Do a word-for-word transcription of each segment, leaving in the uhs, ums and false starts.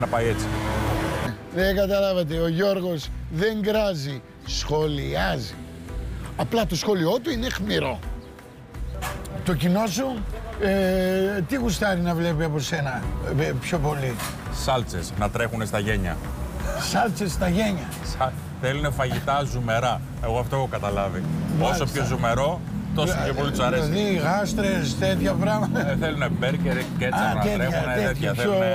να πάει έτσι. Δεν καταλάβατε, ο Γιώργος δεν γκράζει, σχολιάζει. Απλά το σχόλιο του είναι αιχμηρό. Το κοινό σου, ε, τι γουστάρει να βλέπει από σένα ε, πιο πολύ? Σάλτσες, να τρέχουν στα γένια. Σάλτσες στα γένια. Σα... Θέλουν φαγητά ζουμερά. Εγώ αυτό έχω καταλάβει. Μάλιστα. Όσο πιο ζουμερό, τόσο πιο πολύ τους αρέσει. Δηλαδή γάστρες, τέτοια πράγματα. Ε, θέλουν μπέργκερ, κέτσα να τρέχουν, τέτοια. πιο... Θέλουν...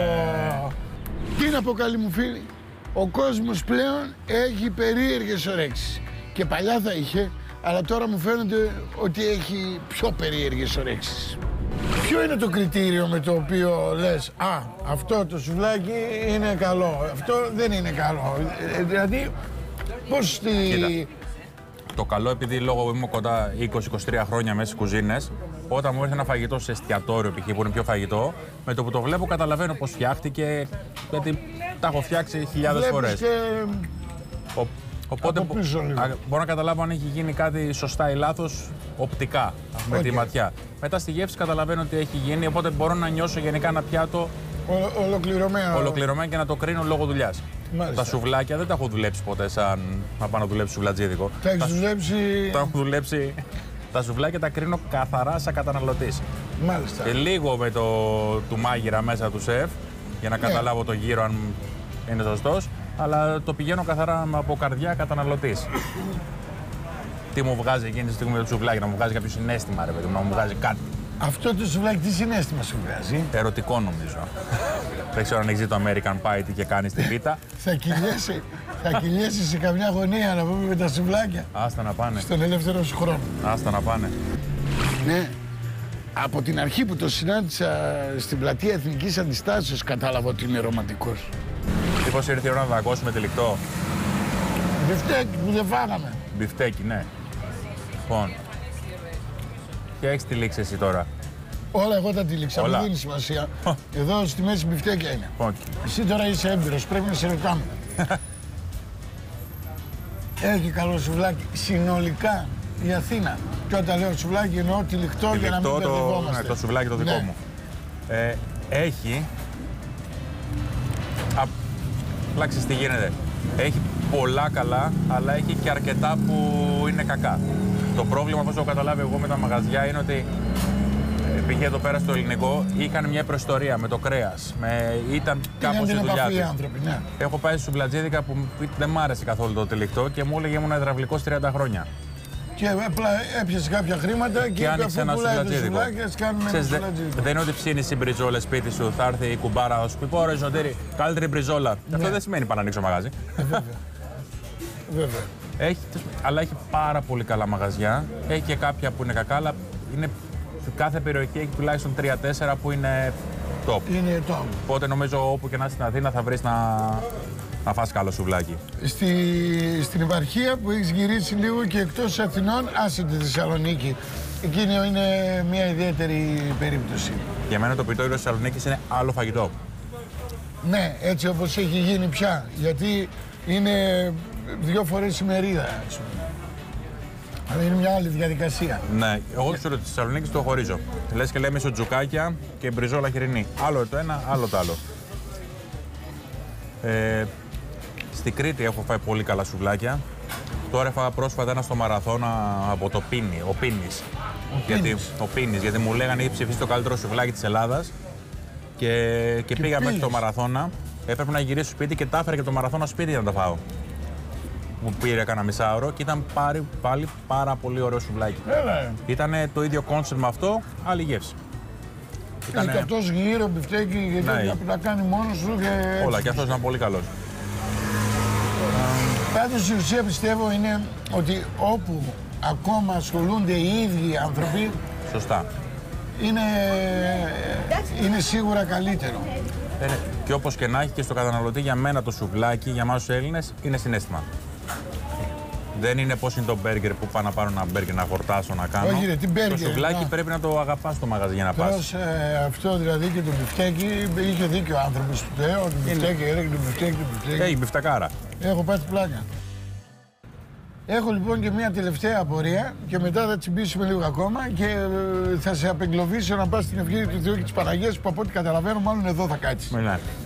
Τι να πω, καλοί μου φίλοι, ο κόσμος πλέον έχει περίεργες ορέξεις. Και παλιά θα είχε, αλλά τώρα μου φαίνεται ότι έχει πιο περίεργες ορέξεις. Ποιο είναι το κριτήριο με το οποίο λες, α, αυτό το σουβλάκι είναι καλό, αυτό δεν είναι καλό? Ε, δηλαδή, πώς τη... Κοίτα, το καλό, επειδή λόγω είμαι κοντά είκοσι με είκοσι τρία χρόνια μέσα στις κουζίνες, όταν μου έρθει ένα φαγητό σε εστιατόριο π.χ. που είναι πιο φαγητό, με το που το βλέπω καταλαβαίνω πώς φτιάχτηκε, γιατί τα έχω φτιάξει χιλιάδες φορές. Και... Ο, οπότε μπο, α, μπορώ να καταλάβω αν έχει γίνει κάτι σωστά ή λάθος οπτικά, με okay. τη ματιά. Μετά στη γεύση καταλαβαίνω ότι έχει γίνει, οπότε μπορώ να νιώσω γενικά ένα πιάτο ο, ολοκληρωμένο. ολοκληρωμένο και να το κρίνω λόγω δουλειάς. Τα σουβλάκια δεν τα έχω δουλέψει ποτέ σαν να πάω να δουλέψει σουβλατζίδικο. Τα έχεις δουλέψει... Τα έχω δουλέψει... Τα σουβλάκια τα κρίνω καθαρά σαν καταναλωτής. Μάλιστα. Και λίγο με το του μάγειρα μέσα του σεφ, για να καταλάβω το γύρο αν είναι σωστός, αλλά το πηγαίνω καθαρά από καρδιά καταναλωτής. Τι μου βγάζει εκείνη τη στιγμή με το σουβλάκι, να μου βγάζει κάποιο συναίσθημα, ρε παιδί μου, να μου βγάζει κάτι. Αυτό το σουβλάκι τι συναίσθημα σου βγάζει? Ερωτικό νομίζω. Δεν ξέρω αν έχεις το American Pie τι και κάνει στην πίτα. Θα κυλιέσαι, θα κυλιέσαι σε καμιά γωνία να πούμε με τα σουβλάκια. Άστα να πάνε. Στον ελεύθερο σου χρόνο. Άστα να πάνε. Ναι. Από την αρχή που το συνάντησα στην πλατεία Εθνικής Αντιστάσεως κατάλαβα ότι είναι ρομαντικός. Μήπως ήρθε η ώρα να δαγκώσουμε τυλικτό? Μπιφτέκι που δεν φάγαμε. Μπιφτέκι, ναι. Λοιπόν. Και έχεις τυλίξει εσύ τώρα? Όλα εγώ τα τυλίξα, Όλα. δεν δίνει σημασία. Εδώ στη μέση μπιφτέκια είναι. Okay. Εσύ τώρα είσαι έμπειρος, πρέπει να σε ρωτάμε. Έχει καλό σουβλάκι συνολικά η Αθήνα. Και όταν λέω σουβλάκι εννοώ τυλικτό για να μην μπερδευόμαστε. Ναι, το σουβλάκι το δικό ναι. μου. Ε, έχει... Απλά ξέρεις τι γίνεται. Έχει πολλά καλά, αλλά έχει και αρκετά που είναι κακά. Το πρόβλημα, όπως το έχω καταλάβει εγώ με τα μαγαζιά, είναι ότι πήγε εδώ πέρα στο ελληνικό, είχαν μια προϊστορία με το κρέας. Με... Ήταν κάπως η δουλειά της. Άνθρωποι, ναι. Έχω πάει στους σουβλατζίδικα που δεν μ' άρεσε καθόλου το τυλικτό και μου έλεγε ήμουν υδραυλικός τριάντα χρόνια. Και απλά έπιασε κάποια χρήματα και, και άνοιξε ένα σουβλατζίδικο. Δεν είναι ότι ψήνεις η μπριζόλα σπίτι σου, θα έρθει η κουμπάρα να σου πει: Πω ρε Ζωτήρη, καλύτερη μπριζόλα. Ναι. Αυτό δεν σημαίνει πάνω να ανοίξω μαγάζι. Ε, βέβαια. βέβαια. Έχει, αλλά έχει πάρα πολύ καλά μαγαζιά. Έχει και κάποια που είναι κακά, αλλά είναι, κάθε περιοχή έχει τουλάχιστον τρία τέσσερα που είναι top. Είναι top. Οπότε νομίζω όπου και να είσαι στην Αθήνα θα βρεις να, να φας καλό σουβλάκι. Στη, στην επαρχία που έχεις γυρίσει λίγο και εκτός Αθηνών, άσε τη Θεσσαλονίκη. Εκείνη είναι μια ιδιαίτερη περίπτωση. Για μένα το πιτόγυρο της Θεσσαλονίκης είναι άλλο φαγητό. Ναι, έτσι όπως έχει γίνει πια. Γιατί είναι δύο φορές ημερίδα, ας πούμε. Αλλά είναι μια άλλη διαδικασία. Ναι, εγώ τους τη Θεσσαλονίκη το χωρίζω. Λες και λέμε σοτζουκάκια και μπριζόλα χοιρινή. Άλλο το ένα, άλλο το άλλο. Ε, στη Κρήτη έχω φάει πολύ καλά σουβλάκια. Τώρα έφαγα πρόσφατα ένα στο Μαραθώνα από το Πίνι, ο Πίνις. Ο γιατί, ο Πίνις, γιατί μου λέγανε είχε ψηφίσει το καλύτερο σουβλάκι της Ελλάδας. Και, και, και πήγα μέχρι το Μαραθώνα. Έπρεπε να γυρίσω σπίτι και τα έφερα και το Μαραθώνα σπίτι για να τα φάω. Μου πήρε κανένα μισάωρο και ήταν πάλι, πάλι πάρα πολύ ωραίο σουβλάκι. Ήταν το ίδιο κόνσεπτ με αυτό, άλλη γεύση. Ήτανε... Και αυτός γύρω μπιφτέκι, γιατί ναι, να τα κάνει μόνος σου και... Όλα, και αυτός ήταν πολύ καλός. Πάντως η ουσία πιστεύω είναι ότι όπου ακόμα ασχολούνται οι ίδιοι άνθρωποι... Σωστά. Είναι, είναι σίγουρα καλύτερο. Ε, και όπως και να έχει και στο καταναλωτή, για μένα το σουβλάκι, για εμάς τους Έλληνες, είναι συναίσθημα. Δεν είναι πώς είναι το μπέργκερ που πάω να πάρω ένα μπέργκερ να χορτάσω, να κάνω. Όχι, ρε, τι μπέργκερ, το σουβλάκι να... πρέπει να το αγαπάς στο μαγαζί για να πας. Προς, ε, αυτό δηλαδή και το μπιφτέκι, είχε δίκιο ο άνθρωπος που το το μπιφτέκι, έλεγε το μπιφτέκι, το μπιφτέκι. Έχει μπιφτακάρα. Έχω πάθει πλάκα. Έχω λοιπόν και μια τελευταία απορία και μετά θα τσιμπήσουμε λίγο ακόμα και θα σε απεγκλωβίσω να πας στην ευχή του Θεού και της Παναγίας που από ό,τι καταλαβαίνω μάλλον εδώ θα κάτσεις. Μιλάει.